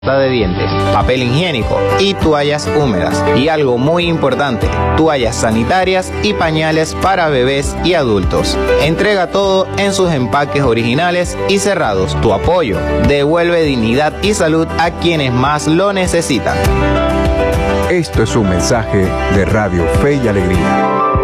de dientes, papel higiénico y toallas húmedas. Y algo muy importante, toallas sanitarias y pañales para bebés y adultos. Entrega todo en sus empaques originales y cerrados. Tu apoyo devuelve dignidad y salud a quienes más lo necesitan. Esto es un mensaje de Radio Fe y Alegría.